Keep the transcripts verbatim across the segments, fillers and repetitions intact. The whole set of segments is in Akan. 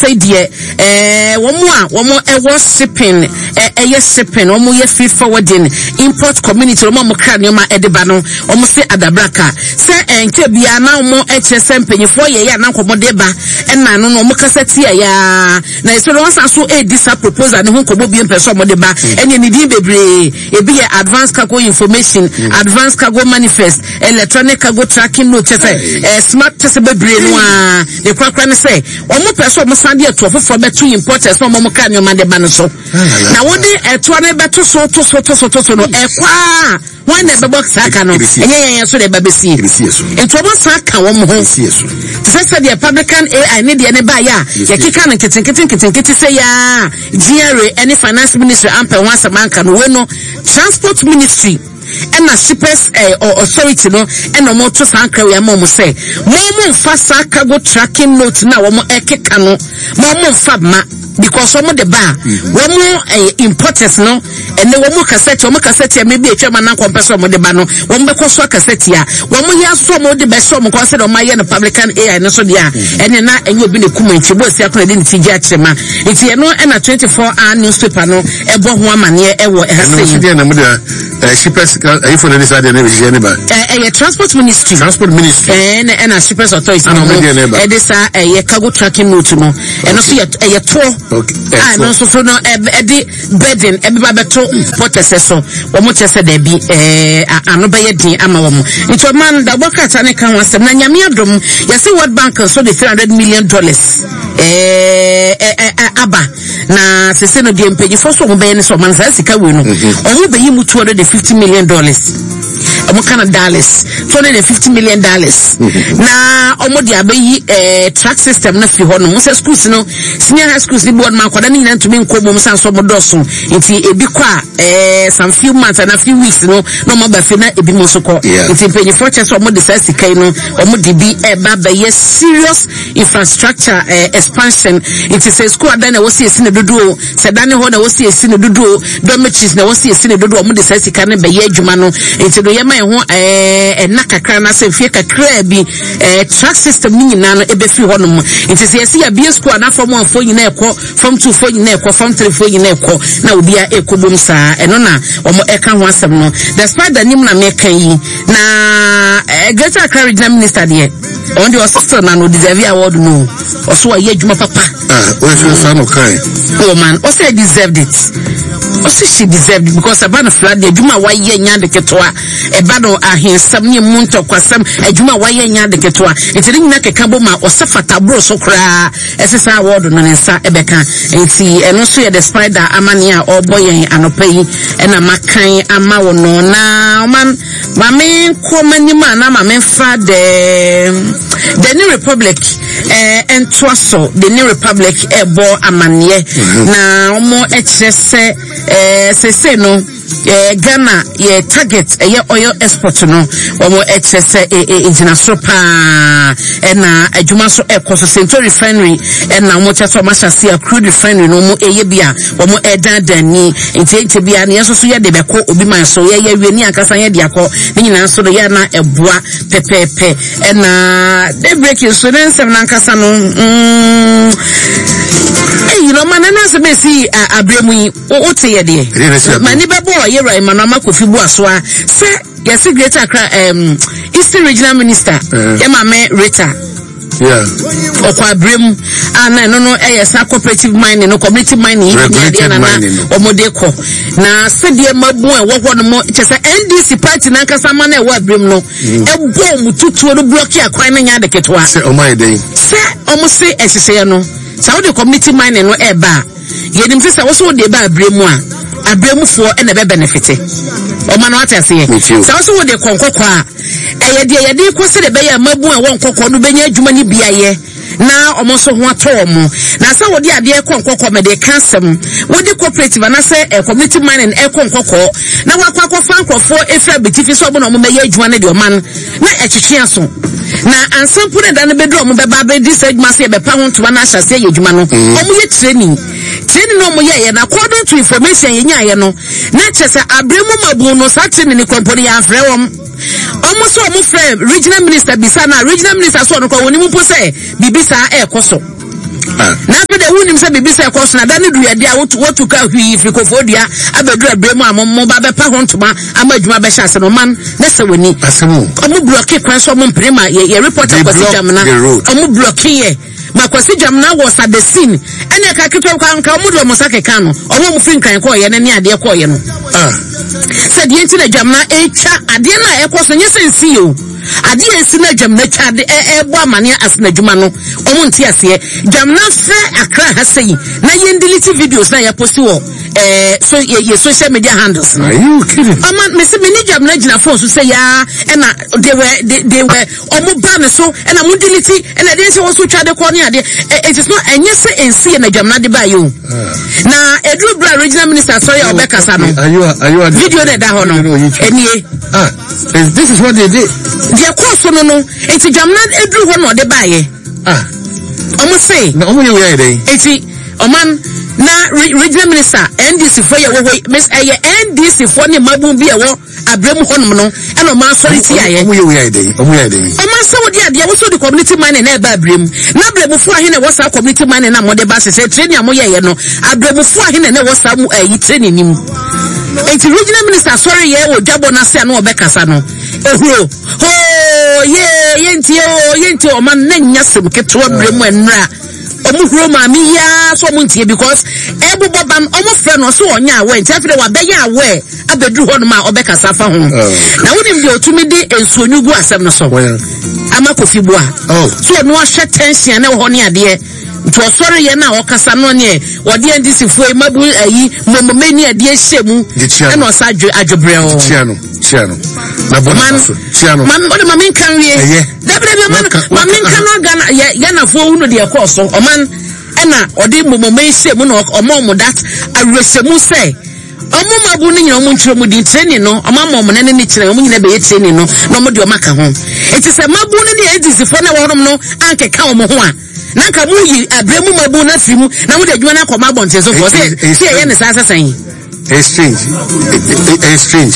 say dear eh one more one more e was shipping eh eh shipping one more ye free forwarding import community one more cran your ma edebano almost say adabraka say enke bia na mo H S M penyefo ye ya na nkomode ba e na no no mo kaseti ya na so no so e disa proposal ne ho nkobo bi mpeso mo de ba ene ni din bebre e bi advanced cargo information advanced cargo manifest electronic cargo tracking note say eh smart tese bebre no a de kwakwa ne say o mo peso mo sande eto fofo beto importers no mo ka ne ma de ba no so na wodi eto ne beto so to so to so to no e kwa one the box aka no enye so de babesi eto mo saka wo mo ho tese say the publican A I ne de ne ba ya ya kika na keten keten keten keten say ya G R A any finance ministry ampe wan samanka no we no transport ministry and a shippers uh, or authority no and no more to sanka we mom say mom fasa cargo tracking note na wo mo ekeka no mom fab ma because some of the bar one more importers no and the one more cassette or cassette maybe a chairman and compressor of the bano one because what cassette ya one more year some of the best some consider on my and publican A I no so dia and then and you've been a kumanchi both ya credit T J chema it's you know and a twenty-four hour newspaper no e bo ho man ye e wo e ha say no na the shippers if on the side na be anybody eh transport ministry transport ministry and and a shippers authority no e this a cargo tracking note no and also e to okay. Ah, no, so so no, eh, di bedding, everybody beto porters so. Omo chese de bi eh ano be yedin ama womo. Nti man da boka tane kan wasem na nyame adom. Ya say World Bank so the three hundred million dollars. Eh eh aba na se se no di empeji for so mo be ne so man sa sika we no. Omo be yi mu two hundred fifty million dollars. Omo kana dollars two hundred fifty million dollars. Na omo di abayi eh track system na fi ho no. Mo se schools no senior high schools board man kwada ni nan tumi nko mom san so modoso nti ebi kwa eh some few months and a few weeks no no mo ba fi na ebi mo so ko nti penny for chance o mo de say sikai no o mo de bi e ba ba yes serious infrastructure eh, expansion nti say school ada na wo see esi ne dodo se dane ho na wo see esi ne dodo dormitories na wo see esi ne dodo o mo de say sikai ne ba ye adwuma no nti do ye man ho eh na kakra na se fie kakra bi eh track system ni nyina no ebe fi ho no mo nti say esi ya bi school na form one fo nyina ekọ from two for nyina ekọ from three for nyina ekọ na obi a ekobom saa eno na omo eka ho asem no despite the nim na meka yi na eh, Greater Accra Regional Minister there on the sister na no deserve award no oso aye adwuma papa ah we feel fan of kai oh man o say deserved it o say she deserved it because abana flood the adwuma wa ye nya de ketoa e ba no ahensam ne mu ntokwasam adwuma wa ye nya de ketoa etiri nyina keka bo ma o se fata bro so kra esesa award no nsa ebeka enti eno so ye the spider amane a oboyen anopai ena makan ama wo no na man mame komani ma na mame fa de the New Republic eh entwaso the New Republic ebo amane na omo echese eh sese no eh Ghana ye target eh oil export no omo echese eh international pa ena adwuma so ekoso Central Refinery ena mo chaso mashasi a crude refinery no mo eye bia omo edadani enti bia ne so so ye de beko obi man so ye ye wi ni akasa ye de akọ ni nyina so do ye na eboa pepepe ena de breaking so den sem na akasa no mm eh you know man na se be si abremu yi o te ye de mani bebo ye right man ma Kofi Boasoa se yes Greater Accra um Eastern Regional Minister uh, ye ma me Rita yeah okwa brem ana no no eh yes cooperative mining no community mining ye na na omodeko na se de mabu e wo no mo che se N D C party na nkasa ma na e wa brem no e bo mu tutuo no block akwan na nya de ketwa se o mai dey se o mo se ehye no sa wo community mining no e ba ye nim se sa wo so de ba brem a abremufo e na be benefit o ma no atase sa wo so de konkokọ a eye de ye de ko se de be ya mabu e won kokọ no benya adwuma ni bia ye na omo so ho ato omo na sa wo de ade konkokọ me de kansem wo de cooperative na se e community mining e konkokọ na wakwa akọfa nkofo efra betifi so omo no mo meya adwuma ne de o man na ekyekye aso na ansampu ne da ne bedu omo be ba be di se adwuma se e be pa ho ntoma na ahyase ye adwuma no omo ye training training no mo ye ye na according to information ye nya ye no na chese abremu mabu no sa training ni company ya afre wom almost so mo frɛ regional minister bisa na regional minister so no ko woni mu po sɛ bibisa e koso na pe de wunim se bibi se ekọ so na da ne du yade a wotu wotu ka hwi frikofodua abedu abremu amommo ba be pa ho ntoma amadwuma be hya se no man na se wani asemu omo block kwan so omo prima ye report akwasi jamna omo block ye makwasi jamna was at the scene ene ka kitwa kwa nka omo do mo sakeka no omo mo fin kan ko ye ne ne ade ko ye no ah said ye nti na jamna echa ade na ekọ so nye sensi o ade esi na jamna cha de e bo amane asna dwuma no omo nti ase jamna fe akra ha sei na ye delete videos na ya post wo eh so ye social media handles are you kidding ama me se me ni jamna gina phone so say ya e na they were they, they were omo ban so e na mo delete e na dey say wo so twa de ko ne ade it is not enye se ensi na jamna de ba yo na Edru Bra regional minister sorry obekasa no are you are you video na da ho no enie ah this is what they did dia course no no enti jamna Edru ho no de ba ye ah omo say na omo ye we dey enti oman na regional minister N D C for ye wo miss eye N D C for ne mabu bi e wo abrem honom no e no man sorry ti aye omo ye we dey omo ye dey oman say wo dia dia wo so the community mining na e ba abrem na abrem fu ahe na wo sa community mining na mo de ba se training amo ye ye no abrem fu ahe na wo sa mu ayi training nim enti regional minister sorry ye wo dwabo na se na obekasa no ehuro ho ye ye nti o ye nti o man na nya sem keto abrem enra omu huro ma mi ya so mu ntie because ebu bobam omu frɛ no so onya awe nti afre wa bɛyɛ awe abedu hɔ no ma obɛkasa fa ho na wonim de otumi de ensuonyugu asɛm no so ama kofi bua so no ahwɛ tension na hɔ ne ade to sorry ye na okasa no ne wode N D C fo mabu ayi momomeni ade hyemu e na osadwe adwobrɛo chiano chiano na bona so chiano man ode mamin kan wie dabre be man mamin kan organ ya na fo hu no de ekɔ so o man e na ode momomeni hyemu no omo that aresemu say omo mabu ni nyina omo ntwere mu di training no omo amom ne ne kyerɛ omo nyina be ye training no na omo de omaka ho eti sɛ mabu ne ne N D C fo na wɔnom no ankeka omo ho a nanka mu yi abremu mabu na fimu na mu de adwuma na kɔma bonte so for say say ye ne sa sasan exchange exchange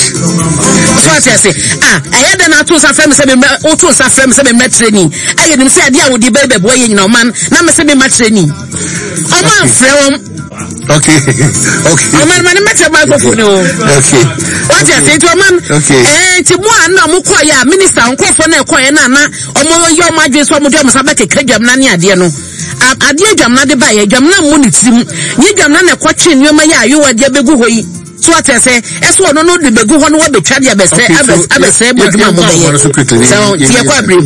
so ati say ah aye da na to sa frem se be o to sa frem se be me training aye nim say ade a wo di bebe bo ye nyina o man na me se be ma training o man frem okay okay o man man me tra microphone o okay what you say to o man eh ti mu an na mo kɔ ya minister nkɔfo na kɔ ye na na o mo yo ma dwe so mo dwe mo sa be kekra dwamna ne ade no ade dwamna de ba ye dwamna mo ne tim ni dwamna na kɔ twe nneoma ya ayo ade begu hɔ yi so what I say eso no no de begu hɔ no wa betwa de abese abese abese boduma mo be so ti ye kɔ abrem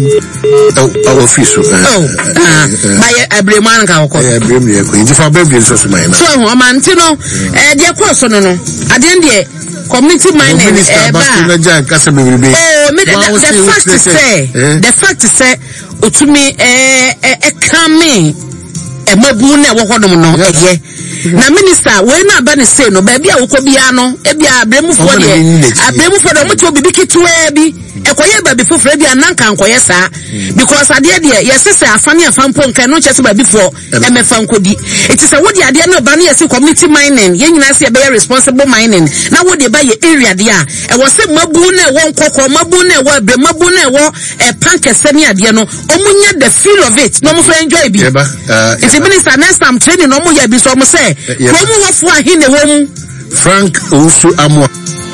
oh office oh ah ba ye abrem an ka kɔ eh abrem ye kɔ nti fa baby so so man so ho man ti no eh de kɔ so no no ade de community mining eh ba na ja kasa bebrebe oh me the fact is say the fact is say otumi eh eh kame e mabu na wo hodom no eye na minister we na ba ne say no ba bia wo ko bia no e bia abremufo de abremufo de mo ti obibi kitwa bi e koye ba bi foforo bia nanka nkoye saa because ade de yesese afane afampo nka no chese ba bi fo e mefa nkodi it is a wodi ade no ba no yesi community mining ye nyina se be responsible mining na wodi ba ye area de a e wo se mabu na wo nkokọ mabu na wo abre mabu na wo e pankese ne ade no omunya the feel of it no mo so enjoy bi it is minister next time training no mo ya bi so mo say komu wafo ahine wo Frank Owusu Amoah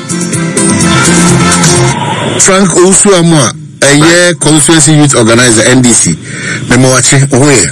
Frank Owusu Amoah eye constituency youth organizer N D C memo wache ohoye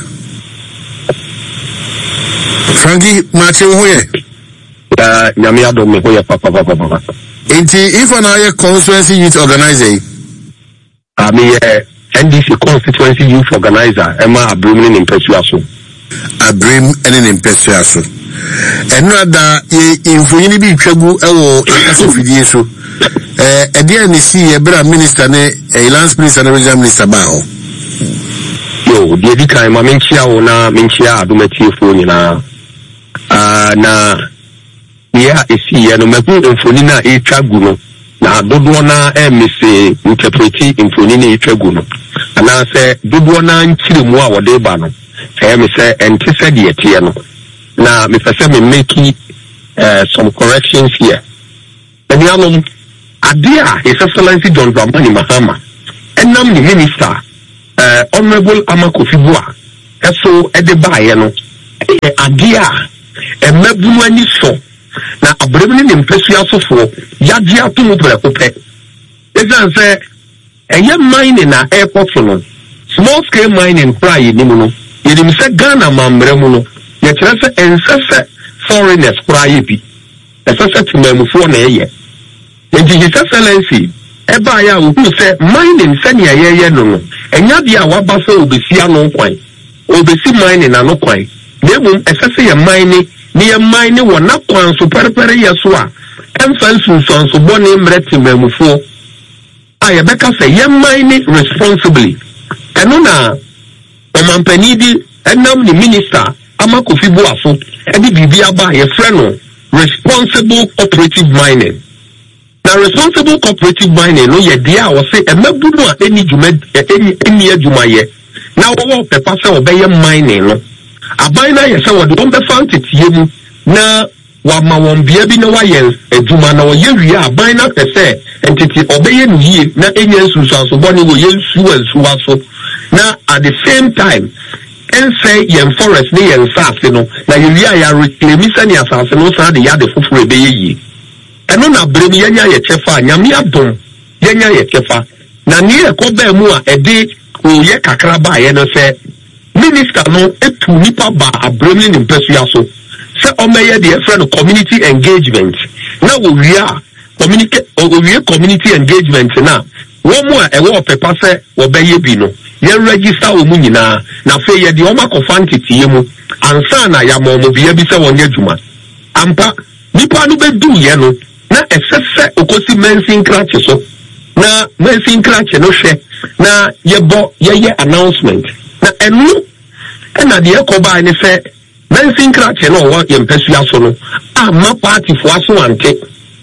Frankie mache ohoye ya nyame ado me hoye papa papa papa enti if na ye constituency youth organizer ami ye N D C constituency youth organizer ema abrem ni mpesua so abrem ene ni mpesua so eno da ye infonyini bi twagu ewo kaso fidie so eh ede ani si ye bra minister ne elance minister ne regional minister ba ho yo die di kan ma menchia wo na menchia adomatiefo nyina ah na ya esi ye no mabu infoni na e twagu no na dodo na e mese interpreti infoni na e twagu no ana se dodo na nchire mu a wode ba no e mese enti se de tie no na me pese me make uh, some corrections here. And you know, Adia, His Excellency John Dramani Mahama, and now the minister, uh, Honorable Amakofi Bua, so at the buy, you know, ɛyɛ adeɛ a ɛmɛbunu ani so na abrɛm ne ne mpɛsua sofoɔ yagye ato mu prɛko pɛ ɛsiane sɛ ɛyɛ mining na ɛrekɔ so no small scale mining kora yɛ nim no yɛnim sɛ Ghana mammerɛ mu no yɛkyerɛ sɛ ɛnsɛ sɛ foreigners kora yɛ bi ɛsɛ sɛ temamufoɔ na ɛyɛ nti his excellency ɛbaa yɛ a wohu sɛ mining sɛnea yɛyɛ no no ɛnya deɛ a waba sɛ obɛsi ano kwan obɛsi mining ano kwan na mmom ɛsɛ sɛ yɛ mining ne yɛ mining wɔ n'akwan so pɛrɛpɛrɛ yɛ so a ɛmfa nsunsuansobɔ ne mmerɛ temamufoɔ a yɛbɛka sɛ yɛ mining responsibly ɛno na ɔmampanin di ɛnam ne minister ama Kofi Boaso ɛde biribi aba a yɛfrɛ no responsible cooperative mining. Na responsible cooperative mining no yɛ deɛ a wɔse ɛmɛbunu a ɛni dwuma ɛni ɛni adwumayɛ na wɔwɔ pɛpa sɛ wɔbɛyɛ mining no aban na yɛ sɛ wɔde wɔn bɛfa nteteɛ mu na wama wɔn bea bi na wayɛ adwuma na wɔyɛ wie a aban na pɛ sɛ ntete ɔbɛyɛ no yie na ɛnyɛ nsusuansobɔ ne wɔyɛ nsuwa nsuwa so na at the same time ɛnsɛ yɛn forest ne yɛn saase no na yɛwie a yɛareclaim sɛnea asase no saa de yɛade foforɔ ɛbɛyɛ yie ɛno na berɛ mu yɛnya yɛ kyɛfa a nyame adom yɛnya yɛ kyɛfa na ne ɛkɔ baa mu a ɛde ɔyɛ kakra baayɛ no sɛ minister no etu nipa ba abrɛm ne ne mpɛsua so sɛ ɔmɛyɛ deɛ ɛfrɛ no community engagement na wɔwie a communicate wɔwie community engagement na wɔn mu a ɛwɔ ɔpɛpa sɛ wɔbɛyɛ bi no yɛn register wɔn mu nyinaa na afei yɛde wɔn akɔfa nteteɛ mu ansa na yɛama wɔn bea bi sɛ wɔnyɛ adwuma ampa nipa no bɛdu yɛ no na ɛsɛ sɛ okosi mɛnsin krakye so na mɛnsin krakye no hwɛ na yɛbɔ yɛyɛ announcement na ɛno ɛna deɛ ɛkɔ baa ne sɛ mɛnsin krakye no ɔwɔ yɛn mpɛsua so no ama paatifoɔ aso ante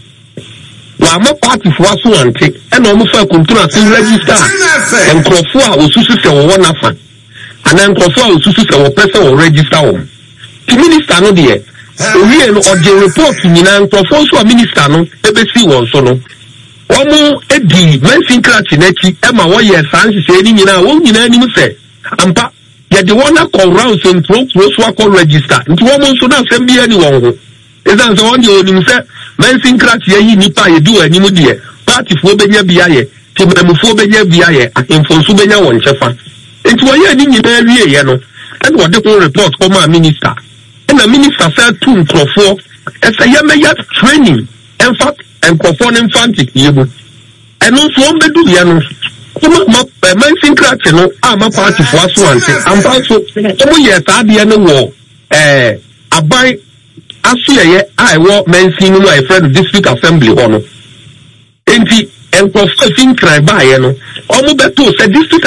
wama paatifoɔ aso ante ɛna wɔn fa kuntun ase register nkurɔfoɔ a osusu sɛ wɔwɔ nafa ana nkurɔfoɔ a osusu sɛ wɔpɛ sɛ wɔ register wɔn ti minister no deɛ owie no ɔgye report nyinaa nkurɔfoɔ nso a minister no ebesi wɔn so no wɔn edi mɛnsin krakye n'akyi ɛma wɔyɛ saa nhyehyɛ ne nyinaa wɔn nyinaa anim sɛ ampa yɛde wɔn akɔ rounds nkurokuro so akɔ register nti wɔn nso na asɛm bi ani wɔn ho ɛsan sɛ wɔn deɛ onim sɛ mɛnsin krakye yi nipa a yɛdi wɔn anim deɛ paatifoɔ bɛnya bi ayɛ temamufoɔ bɛnya bi ayɛ ahemfo nso bɛnya wɔn nkyɛfa nti wɔyɛ ne nyinaa wie yɛ no ɛna wɔde ho report kɔmaa minister ɛna minister sɛ tu nkurɔfoɔ ɛsɛ yɛmɛyɛ training ɛmfa nkurɔfoɔ ne mfa nteteɛ mu ɛno nso wɔn bɛdu yɛ no wɔn ma mɛnsin krakye no a ma paatifoɔ aso ante ampa nso wɔn yɛ saa adeɛ no wɔ ɛɛ aban asoyɛyɛ a ɛwɔ mɛnsin no mu a yɛfrɛ no district assembly hɔ no nti nkurɔfoɔ fi nkran baayɛ no wɔn bɛto sɛ district